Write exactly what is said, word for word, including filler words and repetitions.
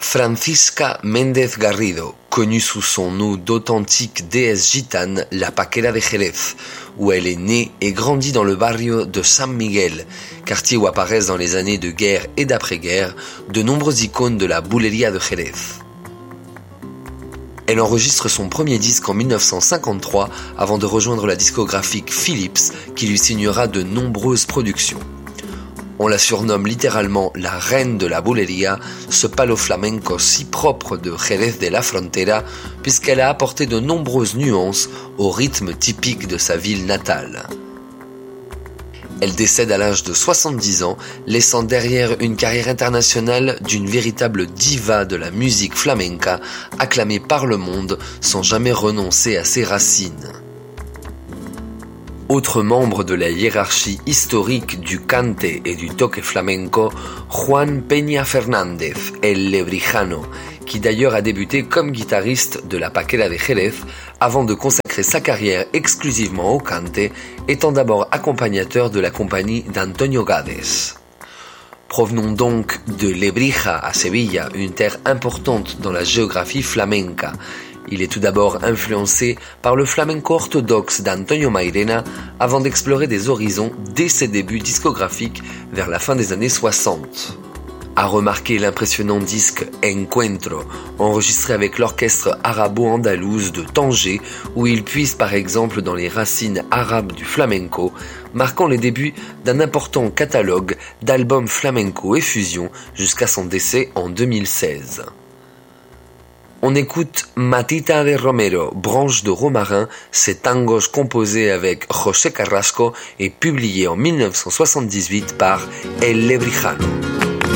Francisca Méndez Garrido, connue sous son nom d'authentique déesse gitane, la Paquera de Jerez, où elle est née et grandit dans le barrio de San Miguel, quartier où apparaissent dans les années de guerre et d'après-guerre de nombreuses icônes de la bulería de Jerez. Elle enregistre son premier disque en mille neuf cent cinquante-trois avant de rejoindre la discographique Philips qui lui signera de nombreuses productions. On la surnomme littéralement la reine de la bulería, ce palo flamenco si propre de Jerez de la Frontera, puisqu'elle a apporté de nombreuses nuances au rythme typique de sa ville natale. Elle décède à l'âge de soixante-dix ans, laissant derrière une carrière internationale d'une véritable diva de la musique flamenca, acclamée par le monde sans jamais renoncer à ses racines. Autre membre de la hiérarchie historique du cante et du toque flamenco, Juan Peña Fernández, el Lebrijano, qui d'ailleurs a débuté comme guitariste de la Paquera de Jerez avant de consacrer sa carrière exclusivement au cante, étant d'abord accompagnateur de la compagnie d'Antonio Gades. Provenons donc de Lebrija à Sevilla, une terre importante dans la géographie flamenca. Il est tout d'abord influencé par le flamenco orthodoxe d'Antonio Mairena avant d'explorer des horizons dès ses débuts discographiques vers la fin des années soixante. À remarquer l'impressionnant disque Encuentro, enregistré avec l'orchestre arabo-andalouse de Tanger, où il puise par exemple dans les racines arabes du flamenco, marquant les débuts d'un important catalogue d'albums flamenco et fusion jusqu'à son décès en deux mille seize. On écoute Matita de Romero, branche de romarin, ces tangos composés avec José Carrasco et publiés en mille neuf cent soixante-dix-huit par El Lebrijano.